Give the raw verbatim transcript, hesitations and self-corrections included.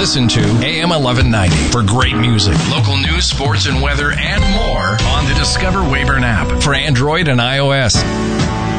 Listen to A M eleven ninety for great music, local news, sports, and weather, and more on the Discover Weyburn app for Android and iOS.